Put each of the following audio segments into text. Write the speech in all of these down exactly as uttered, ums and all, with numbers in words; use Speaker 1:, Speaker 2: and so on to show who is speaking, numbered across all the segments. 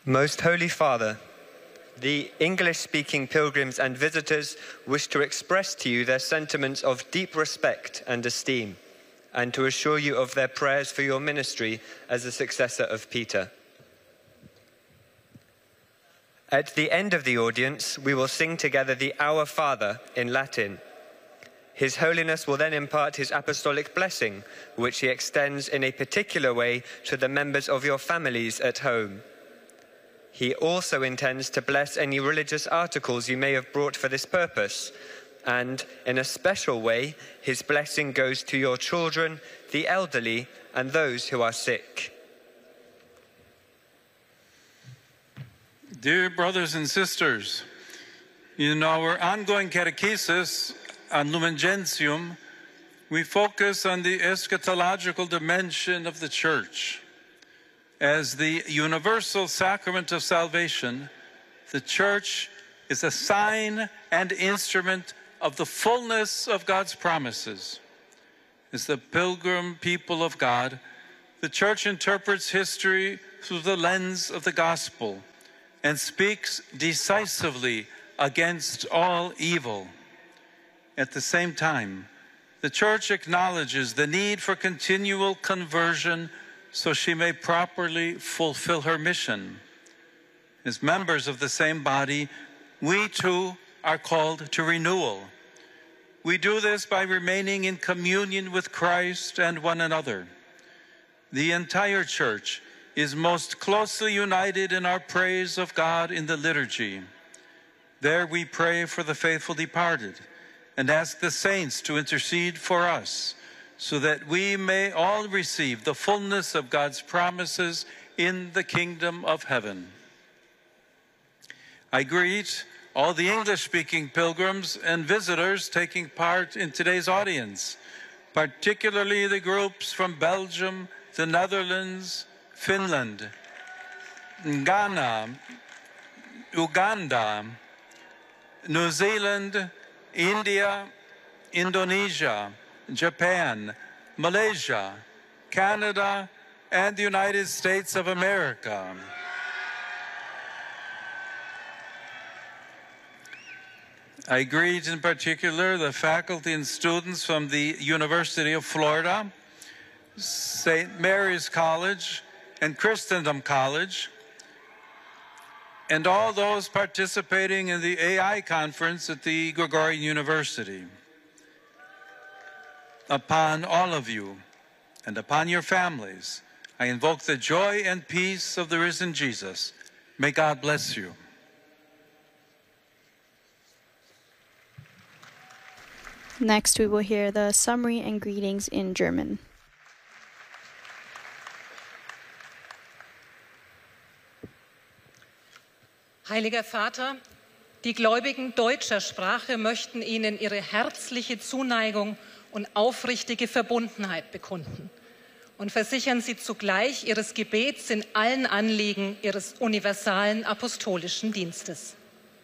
Speaker 1: Most Holy Father, the English-speaking pilgrims and visitors wish to express to you their sentiments of deep respect and esteem, and to assure you of their prayers for your ministry as a successor of Peter. At the end of the audience, we will sing together the Our Father in Latin. His Holiness will then impart his apostolic blessing, which he extends in a particular way to the members of your families at home. He also intends to bless any religious articles you may have brought for this purpose, and in a special way, his blessing goes to your children, the elderly, and those who are sick.
Speaker 2: Dear brothers and sisters, in our ongoing catechesis on Lumen Gentium, we focus on the eschatological dimension of the Church. As the universal sacrament of salvation, the Church is a sign and instrument of the fullness of God's promises. As the pilgrim people of God, the Church interprets history through the lens of the gospel and speaks decisively against all evil. At the same time, the Church acknowledges the need for continual conversion so she may properly fulfill her mission. As members of the same body, we too are called to renewal. We do this by remaining in communion with Christ and one another. The entire Church is most closely united in our praise of God in the liturgy. There we pray for the faithful departed and ask the saints to intercede for us, so that we may all receive the fullness of God's promises in the kingdom of heaven. I greet all the English-speaking pilgrims and visitors taking part in today's audience, particularly the groups from Belgium, the Netherlands, Finland, Ghana, Uganda, New Zealand, India, Indonesia, Japan, Malaysia, Canada, and the United States of America. I greet in particular the faculty and students from the University of Florida, Saint Mary's College, and Christendom College, and all those participating in the A I conference at the Gregorian University. Upon all of you and upon your families, I invoke the joy and peace of the risen Jesus. May God bless you.
Speaker 3: Next, we will hear the summary and greetings in German.
Speaker 4: Heiliger Vater, die Gläubigen deutscher Sprache möchten Ihnen ihre herzliche Zuneigung und aufrichtige Verbundenheit bekunden und versichern Sie zugleich Ihres Gebets in allen Anliegen Ihres universalen apostolischen Dienstes.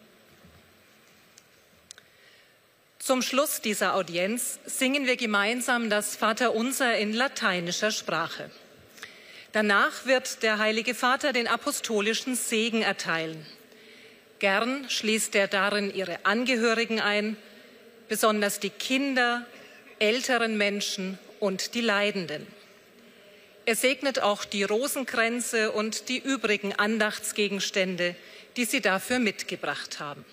Speaker 4: Zum Schluss dieser Audienz singen wir gemeinsam das Vaterunser in lateinischer Sprache. Danach wird der Heilige Vater den apostolischen Segen erteilen. Gern schließt er darin Ihre Angehörigen ein, besonders die Kinder, älteren Menschen und die Leidenden. Er segnet auch die Rosenkränze und die übrigen Andachtsgegenstände, die Sie dafür mitgebracht haben.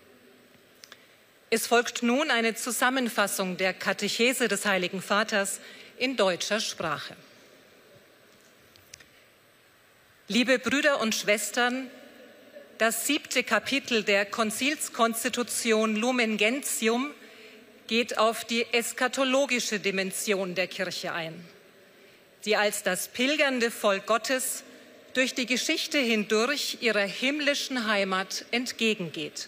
Speaker 4: Es folgt nun eine Zusammenfassung der Katechese des Heiligen Vaters in deutscher Sprache. Liebe Brüder und Schwestern, das siebte Kapitel der Konzilskonstitution Lumen Gentium geht auf die eschatologische Dimension der Kirche ein, die als das pilgernde Volk Gottes durch die Geschichte hindurch ihrer himmlischen Heimat entgegengeht.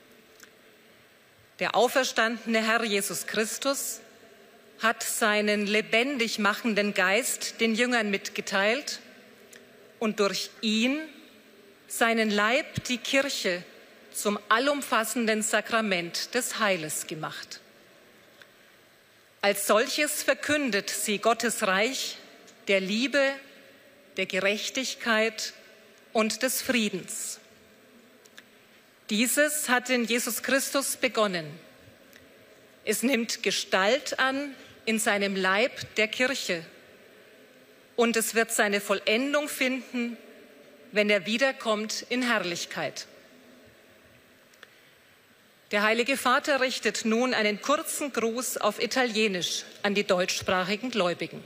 Speaker 4: Der auferstandene Herr Jesus Christus hat seinen lebendig machenden Geist den Jüngern mitgeteilt und durch ihn seinen Leib, die Kirche, zum allumfassenden Sakrament des Heiles gemacht. Als solches verkündet sie Gottes Reich der Liebe, der Gerechtigkeit und des Friedens. Dieses hat in Jesus Christus begonnen. Es nimmt Gestalt an in seinem Leib der Kirche und es wird seine Vollendung finden, wenn er wiederkommt in Herrlichkeit. Der Heilige Vater richtet nun einen kurzen Gruß auf Italienisch an die deutschsprachigen Gläubigen.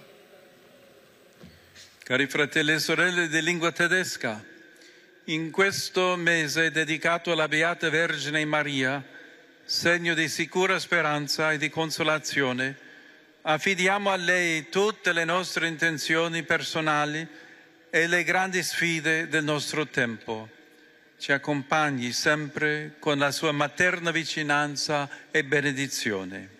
Speaker 2: Cari fratelli e sorelle di lingua tedesca, in questo mese dedicato alla Beata Vergine Maria, segno di sicura speranza e di consolazione, affidiamo a lei tutte le nostre intenzioni personali e le grandi sfide del nostro tempo. Ci accompagni sempre con la sua materna vicinanza e benedizione.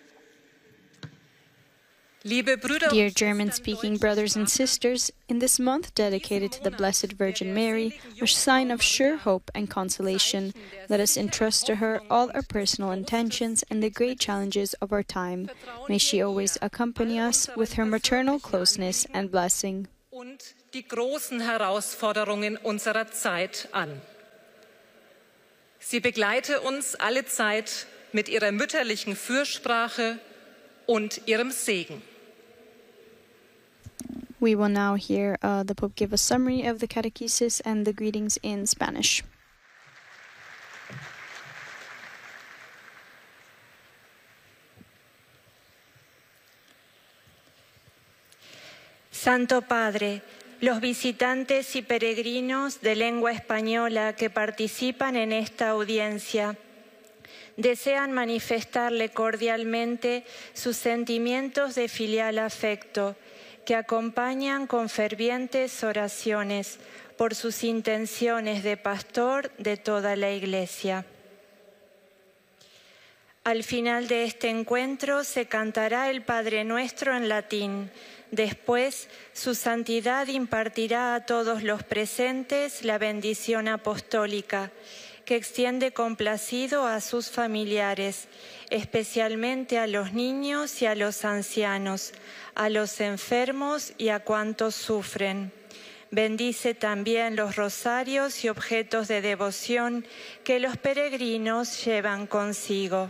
Speaker 3: Dear German-speaking brothers and sisters, in this month dedicated to the Blessed Virgin Mary, a sign of sure hope and consolation, let us entrust to her all our personal intentions and the great challenges of our time. May she always accompany us with her maternal closeness and blessing.
Speaker 4: Und die großen Herausforderungen unserer Zeit an. Sie begleite uns alle Zeit mit ihrer mütterlichen Fürsprache und ihrem Segen.
Speaker 3: We will now hear uh, the Pope give a summary of the catechesis and the greetings in Spanish.
Speaker 5: Santo Padre, los visitantes y peregrinos de lengua española que participan en esta audiencia desean manifestarle cordialmente sus sentimientos de filial afecto que acompañan con fervientes oraciones por sus intenciones de pastor de toda la Iglesia. Al final de este encuentro se cantará el Padre Nuestro en latín. Después, su santidad impartirá a todos los presentes la bendición apostólica, que extiende complacido a sus familiares, especialmente a los niños y a los ancianos, a los enfermos y a cuantos sufren. Bendice también los rosarios y objetos de devoción que los peregrinos llevan consigo.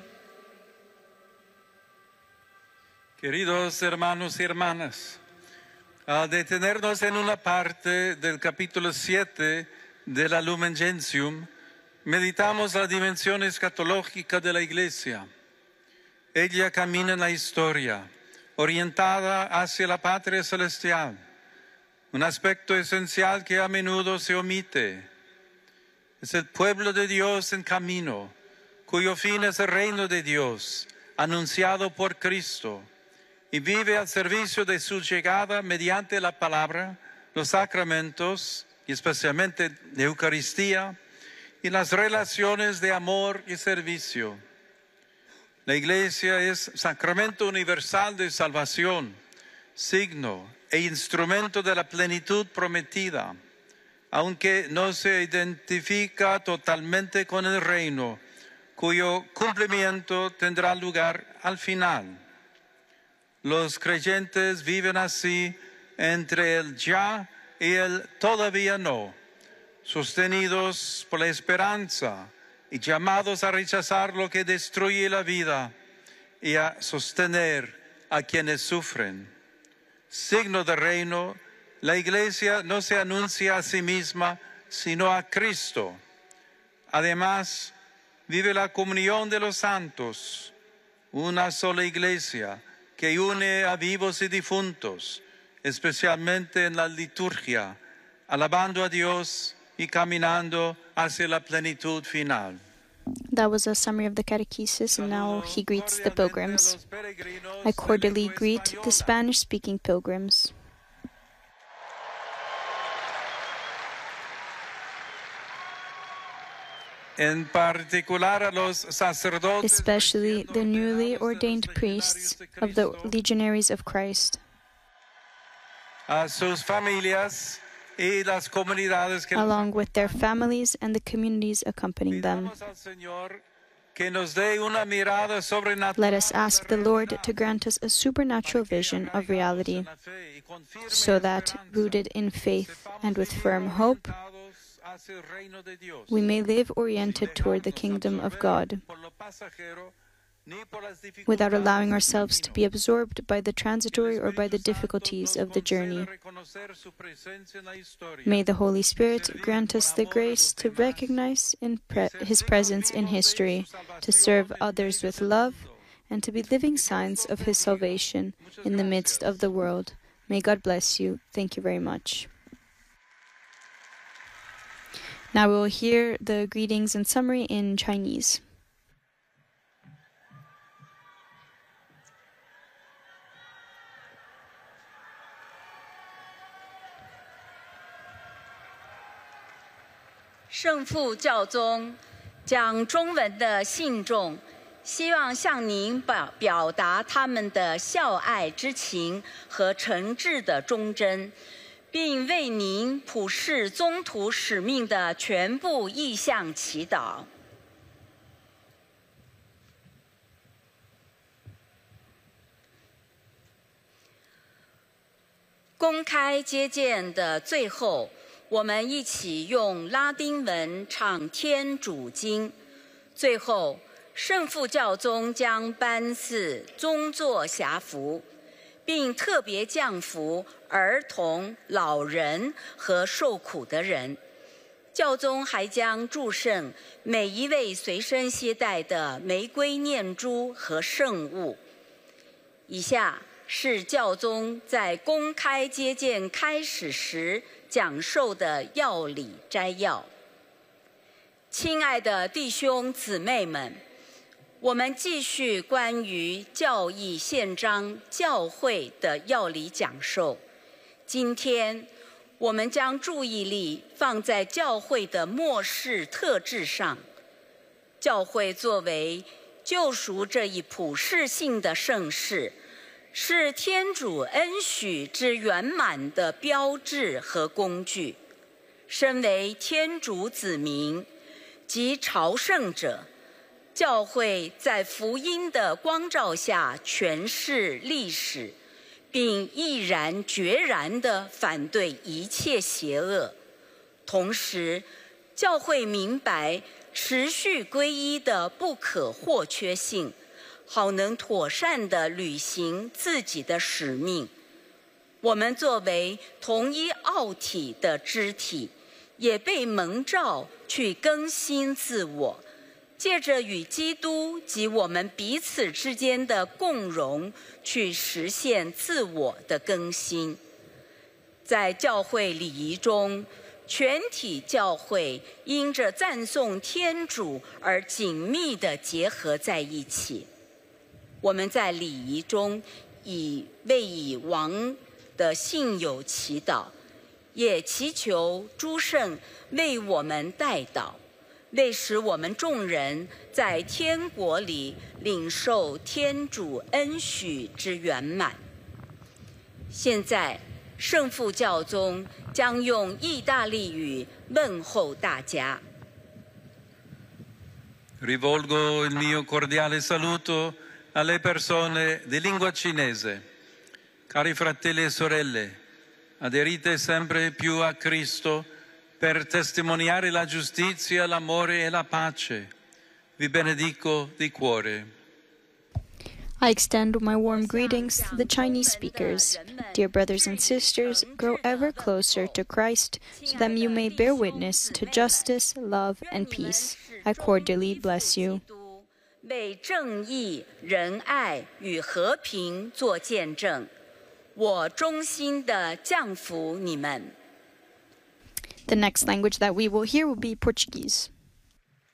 Speaker 2: Queridos hermanos y hermanas, al detenernos en una parte del capítulo siete de la Lumen Gentium, meditamos la dimensión escatológica de la Iglesia. Ella camina en la historia, orientada hacia la patria celestial, un aspecto esencial que a menudo se omite. Es el pueblo de Dios en camino, cuyo fin es el reino de Dios, anunciado por Cristo, y vive al servicio de su llegada mediante la palabra, los sacramentos, y especialmente la Eucaristía, y las relaciones de amor y servicio. La Iglesia es sacramento universal de salvación, signo e instrumento de la plenitud prometida, aunque no se identifica totalmente con el reino, cuyo cumplimiento tendrá lugar al final. Los creyentes viven así entre el ya y el todavía no, sostenidos por la esperanza y llamados a rechazar lo que destruye la vida y a sostener a quienes sufren. Signo del reino, la Iglesia no se anuncia a sí misma, sino a Cristo. Además, vive la comunión de los santos, una sola Iglesia que une a vivos y difuntos, especialmente en la liturgia, alabando a Dios y caminando hacia la plenitud final.
Speaker 3: That was a summary of the catechesis, and now he greets the pilgrims. I cordially greet the Spanish-speaking pilgrims.
Speaker 2: En particular a los sacerdotes,
Speaker 3: especially the newly ordained priests of the Legionaries of Christ,
Speaker 2: a sus familias y las comunidades que
Speaker 3: along with their families and the communities accompanying them. Let us ask the Lord to grant us a supernatural vision of reality, so that, rooted in faith and with firm hope, we may live oriented toward the kingdom of God, without allowing ourselves to be absorbed by the transitory or by the difficulties of the journey. May the Holy Spirit grant us the grace to recognize in pre- His presence in history, to serve others with love, and to be living signs of His salvation in the midst of the world. May God bless you. Thank you very much. Now we will hear the greetings and summary in Chinese.
Speaker 6: 圣父教宗讲中文的信众，希望向您表表达他们的孝爱之情和诚挚的忠贞，并为您普世宗徒使命的全部意向祈祷。公开接见的最后，我们一起用拉丁文唱天主经。最后，圣父教宗将颁赐宗座辖服，并特别降福儿童、老人和受苦的人。教宗还将祝圣每一位随身携带的玫瑰念珠和圣物。以下是教宗在公开接见开始时讲授的要理摘要。亲爱的弟兄姊妹们，我们继续关于教义宪章教会的要理讲授。今天，我们将注意力放在教会的末世特质上。教会作为救赎这一普世性的盛事，是天主恩许之圆满的标志和工具。身为天主子民及朝圣者，教会在福音的光照下诠释历史，并毅然决然地反对一切邪恶。同时，教会明白持续皈依的不可或缺性，好能妥善地履行自己的使命。我们作为同一奥体的肢体，也被蒙召去更新自我，借着与基督及我们彼此之间的共融，去实现自我的更新。在教会礼仪中，全体教会因着赞颂天主而紧密地结合在一起。我们在礼仪中以为以亡的信友祈祷，也祈求诸圣为我们代祷，为使我们众人在天国里领受天主恩许之圆满。现在，圣父教宗将用意大利语问候大家。
Speaker 2: Rivolgo il mio cordiale saluto alle persone di lingua cinese. Cari fratelli e sorelle, aderite sempre più a Cristo per testimoniare la giustizia, l'amore e la pace. Vi benedico di cuore.
Speaker 3: I extend my warm greetings to the Chinese speakers. Dear brothers and sisters, grow ever closer to Christ so that you may bear witness to justice, love, and peace. I cordially bless you.
Speaker 6: 为正义、仁爱与和平做见证，我衷心地降服你们。
Speaker 3: The next language that we will hear will be Portuguese.